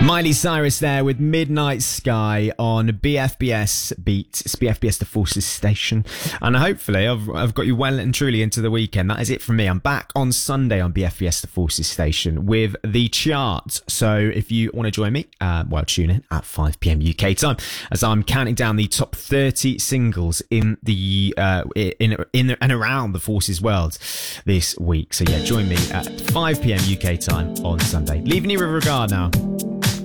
Miley Cyrus there with Midnight Sky on BFBS Beats. It's BFBS The Forces Station. And hopefully I've got you well and truly into the weekend. That is it from me. I'm back on Sunday on BFBS The Forces Station with the charts. So if you want to join me, tune in at 5 p.m. UK time as I'm counting down the top 30 singles in the in and around the Forces world this week. So yeah, join me at 5 p.m. UK time on Sunday. Leaving you with regard now.